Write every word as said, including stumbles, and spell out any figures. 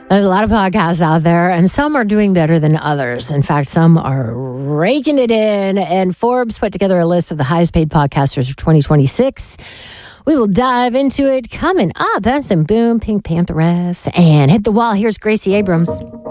There's a lot of podcasts out there, and some are doing better than others. In fact, some are raking it in. And Forbes put together a list of the highest paid podcasters of twenty twenty-six. We will dive into it coming up. Benson Boone, Pink Pantheress, and Hit the Wall. Here's Gracie Abrams.